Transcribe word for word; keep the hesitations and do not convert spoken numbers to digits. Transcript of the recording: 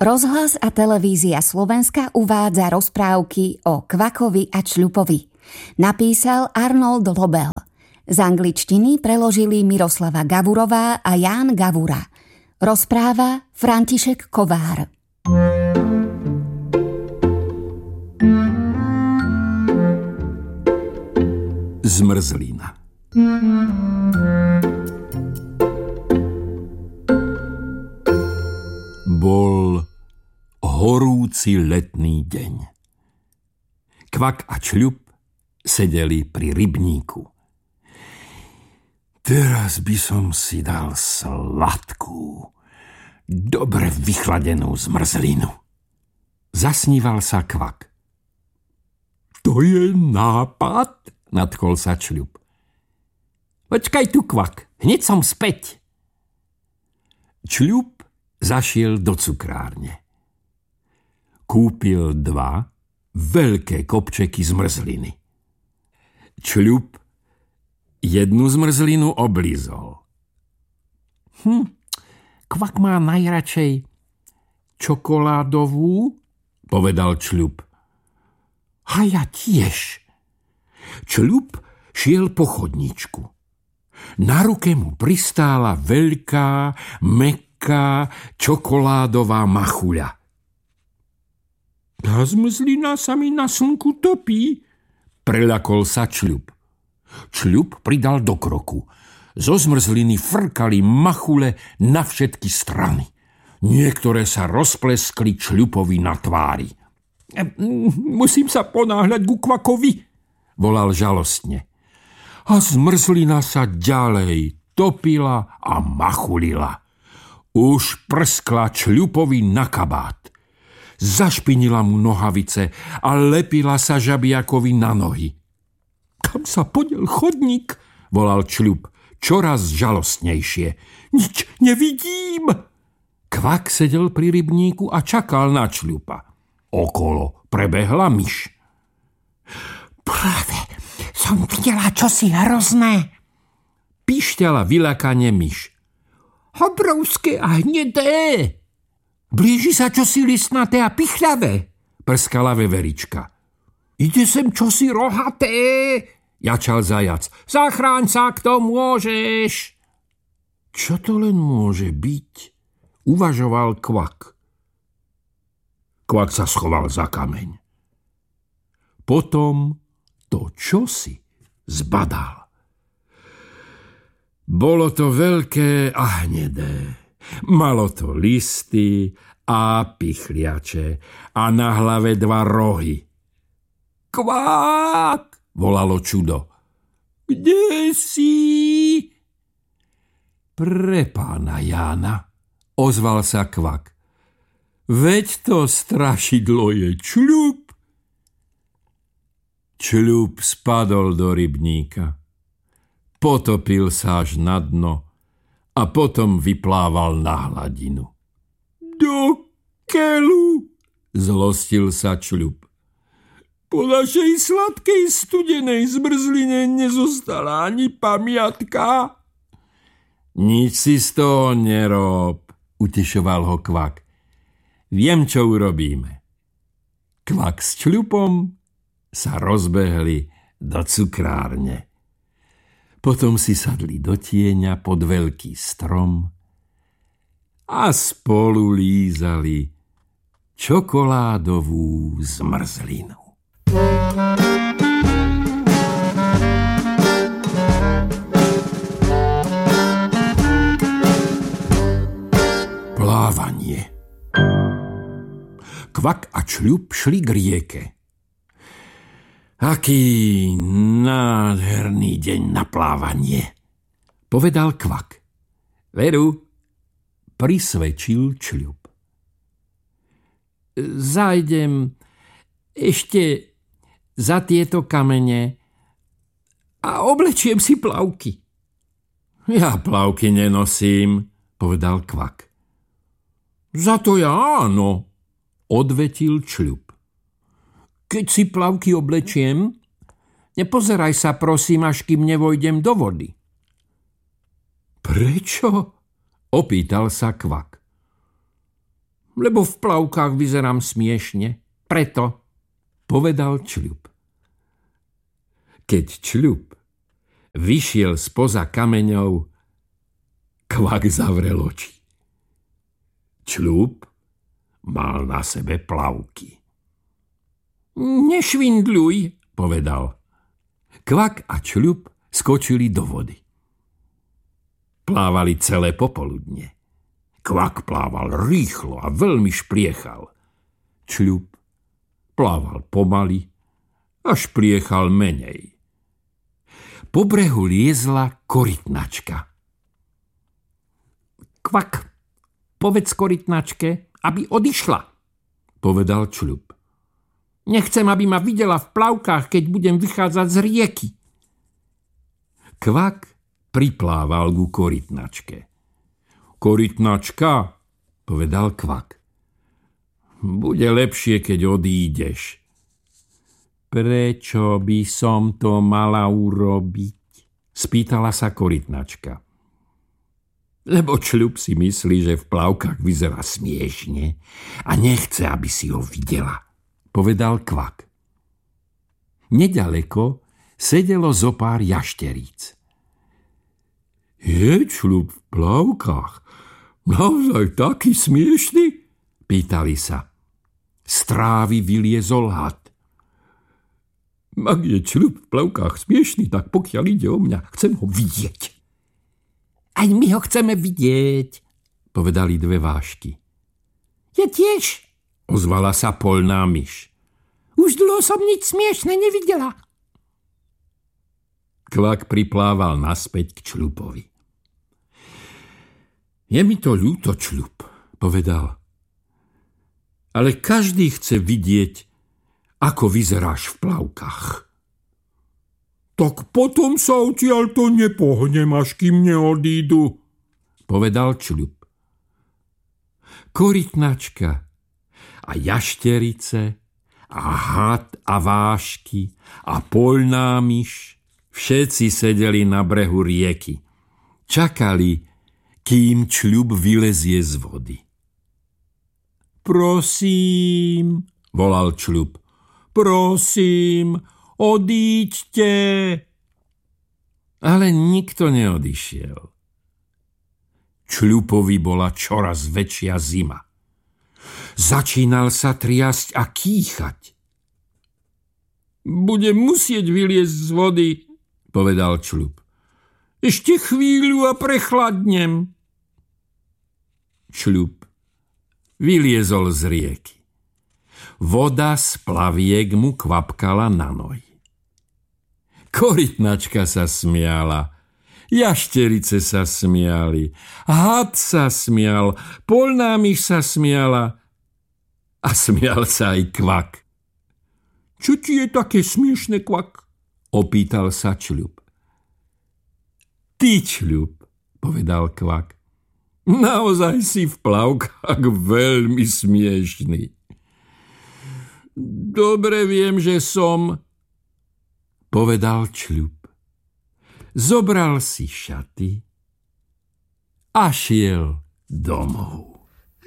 Rozhlas a televízia Slovenska uvádza rozprávky o Kvakovi a Čľupovi. Napísal Arnold Lobel. Z angličtiny preložili Miroslava Gavurová a Ján Gavura. Rozpráva František Kovár. Zmrzlina. Bol horúci letný deň. Kvak a Čľup sedeli pri rybníku. Teraz by som si dal sladkú, dobre vychladenú zmrzlinu. Zasníval sa Kvak. To je nápad, nadchol sa Čľup. Počkaj tu, Kvak, hneď som späť. Čľup zašiel do cukrárne. Kúpil dva veľké kopčeky zmrzliny. Čľup jednu zmrzlinu oblízol. Hm, Kvak má najradšej čokoládovú, povedal Čľup. A ja tiež. Čľup šiel po chodníčku. Na ruke mu pristála veľká, mäkká, čokoládová machuľa. Tá zmrzlina sa mi na slnku topí, preľakol sa Čľup. Čľup pridal do kroku. Zo zmrzliny frkali machule na všetky strany. Niektoré sa rozpleskli Čľupovi na tvári. Musím sa ponáhľať ku Kvakovi, volal žalostne. A zmrzlina sa ďalej topila a machulila. Už prskla Čľupovi na kabát. Zašpinila mu nohavice a lepila sa žabiakovi na nohy. Kam sa podiel chodník? Volal Čľup, čoraz žalostnejšie. Nič nevidím. Kvak sedel pri rybníku a čakal na Čľupa. Okolo prebehla myš. Práve som videla čosi hrozné, píšťala vyľakane myš. Obrovské a hnedé. Blíži sa čosi listnaté a pichľavé, prskala veverička. Ide sem čosi rohaté, jačal zajac. Zachráň sa, kto môžeš. Čo to len môže byť? Uvažoval Kvak. Kvak sa schoval za kameň. Potom to čosi zbadal. Bolo to veľké a hnedé. Malo to listy a pichliače a na hlave dva rohy. Kvák, volalo čudo. Kde si? Pre pána Jána, ozval sa Kvak. Veď to strašidlo je Čľup. Čľup spadol do rybníka. Potopil sa až na dno a potom vyplával na hladinu. Do keľu, zlostil sa Čľup. Po našej sladkej studenej zmrzline nezostala ani pamiatka. Nič si z toho nerob, utišoval ho Kvak. Viem, čo urobíme. Kvak s Čľupom sa rozbehli do cukrárne. Potom si sadli do tieňa pod veľký strom a spolu lízali čokoládovú zmrzlinu. Plávanie. Kvak a Čľup šli k rieke. Aký nádherný deň na plávanie, povedal Kvak. Veru, prisvedčil Čľup. Zajdem ešte za tieto kamene a oblečiem si plavky. Ja plavky nenosím, povedal Kvak. Za to ja áno, odvetil Čľup. Keď si plavky oblečiem, nepozeraj sa prosím, až kým nevojdem do vody. Prečo? Opýtal sa Kvak. Lebo v plavkách vyzerám smiešne. Preto, povedal Čľup. Keď Čľup vyšiel spoza kameňov, Kvak zavrel oči. Čľup mal na sebe plavky. Nešvindľuj, povedal. Kvak a Čľup skočili do vody. Plávali celé popoludne. Kvak plával rýchlo a veľmi špliechal. Čľup plával pomaly a špliechal menej. Po brehu liezla korytnačka. Kvak, povedz korytnačke, aby odišla, povedal Čľup. Nechcem, aby ma videla v plavkách, keď budem vychádzať z rieky. Kvak priplával ku korytnačke. Korytnačka, povedal Kvak. Bude lepšie, keď odídeš. Prečo by som to mala urobiť? Spýtala sa korytnačka. Lebo Čľup si myslí, že v plavkách vyzerá smiešne a nechce, aby si ho videla, povedal Kvak. Neďaleko sedelo zo pár jašteríc. Je Čľup v plavkách naozaj taký smiešný? Pýtali sa. Z trávy vyliezol had. Ak je Čľup v plavkách smiešný, tak pokiaľ ide o mňa, chcem ho vidieť. Aj my ho chceme vidieť, povedali dve vášky. Ja tiež, ozvala sa poľná myš. Už dlho som nič smiešne nevidela. Kvak priplával naspäť k Čľupovi. Je mi to ľúto, Čľup, povedal. Ale každý chce vidieť, ako vyzeráš v plavkách. Tak potom sa odtiaľ to nepohnem, až kým neodídu, povedal Čľup. Korytnačka a jašterice a had a vášky a poľná myš všetci sedeli na brehu rieky. Čakali, kým Čľup vylezie z vody. Prosím, volal Čľup, prosím, odíďte. Ale nikto neodišiel. Čľupovi bola čoraz väčšia zima. Začínal sa triasť a kýchať. Budem musieť vyliezť z vody, povedal Čľup. Ešte chvíľu a prechladnem. Čľup vyliezol z rieky. Voda z plaviek mu kvapkala na nohy. Korytnačka sa smiala, jašterice sa smiali, had sa smial, poľná myš sa smiala a smial sa aj Kvak. Čo ti je také smiešne, Kvak? Opýtal sa Čľup. Ty, Čľup, povedal Kvak, naozaj si v plavkách veľmi smiešný. Dobre viem, že som, povedal Čľup. Zobral si šaty a šiel domov.